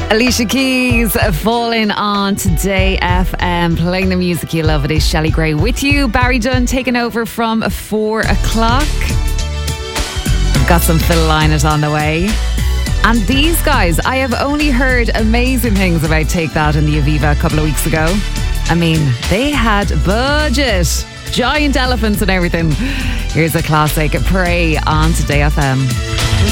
Alicia Keys falling on Today FM, playing the music you love. It is Shelley Gray with you. Barry Dunn taking over from 4 o'clock. We've got some Phil Lynott on the way. And these guys, I have only heard amazing things about Take That in the Aviva a couple of weeks ago. I mean, they had budget, giant elephants and everything. Here's a classic, Pray on Today FM.